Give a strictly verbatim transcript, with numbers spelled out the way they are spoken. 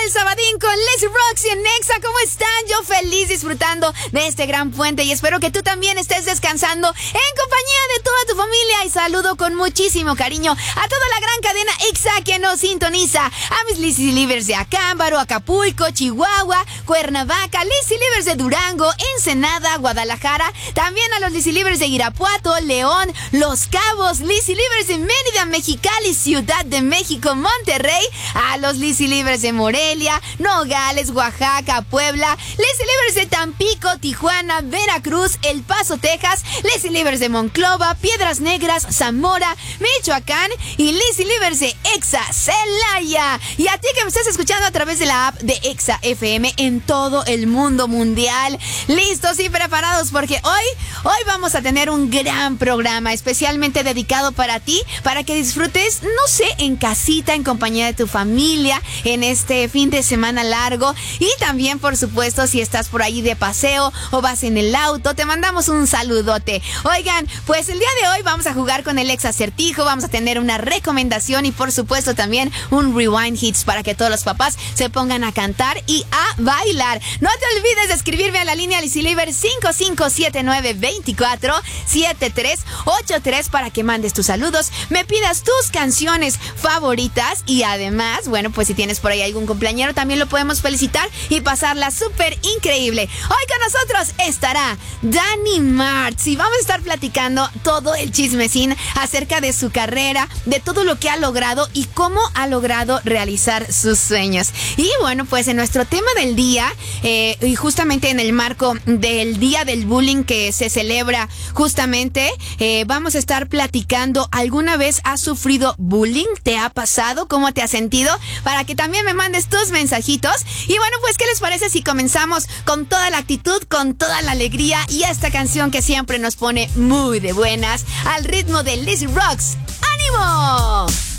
el sabadín con Lizzy Roxy en Nexa. ¿Cómo están? Yo feliz disfrutando de este gran puente y espero que tú también estés descansando en compañía de toda tu familia. Y saludo con muchísimo cariño a toda la gran cadena Exa que nos sintoniza. A mis Lizzy Livers de Acámbaro, Acapulco, Chihuahua, Cuernavaca, Lizzy Livers de Durango, Ensenada, Guadalajara. También a los Lizzy Livers de Irapuato, León, Los Cabos, Lizzy Livers de Mérida, Mexicali, Ciudad de México, Monterrey. A los Lizzy Livers de Morelia, Nogales, Oaxaca, Puebla, Lizzy Livers de Tampico, Tijuana, Veracruz, El Paso, Texas, Lizzy Livers de Monclova, Piedras Negras, Zamora, Michoacán y Lizzy Livers de Exa Celaya. Y a ti que me estás escuchando a través de la app de Exa F M en todo el mundo mundial. Listos y preparados porque hoy, hoy vamos a tener un gran programa especialmente dedicado para ti, para que disfrutes, no sé, en casita, en compañía de tu familia, en este fin de semana largo. Y también, por supuesto, si estás por ahí de paseo o vas en el auto, te mandamos un saludote. Oigan, pues el día de hoy vamos a jugar con el ex acertijo, vamos a tener una recomendación y por supuesto también un rewind hits para que todos los papás se pongan a cantar y a bailar. No te olvides de escribirme a la línea Lizzy Liver cinco cinco siete nueve dos cuatro siete tres ocho tres para que mandes tus saludos, me pidas tus canciones favoritas y además, bueno, pues si tienes por ahí algún cumpleañero también lo podemos felicitar y pasarla súper increíble. Hoy con nosotros estará Dani Martz y vamos a estar platicando todo el chismecín acerca de su carrera, de todo lo que ha logrado y cómo ha logrado realizar sus sueños. Y bueno, pues en nuestro tema del día, eh, y justamente en el marco del Día del Bullying que se celebra justamente, eh, vamos a estar platicando, ¿alguna vez has sufrido bullying? ¿Te ha pasado? ¿Cómo te has sentido? Para que también me mandes tus mensajitos. Y bueno, pues ¿qué les parece si comenzamos con toda la actitud, con toda la alegría y esta canción que siempre nos pone muy de buenas al ritmo de Lizzy Rocks? ¡Ánimo!